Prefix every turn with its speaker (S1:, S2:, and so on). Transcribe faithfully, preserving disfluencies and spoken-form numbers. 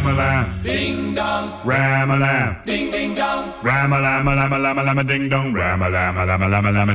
S1: ram-a-lam,
S2: ding dong,
S1: ram-a-lam,
S2: ding ding dong,
S1: ram-a-lam-a-lam-a-lam-a-lam-a-ding-dong, ram-a-lam-a-lam-a-lam-a-lam-a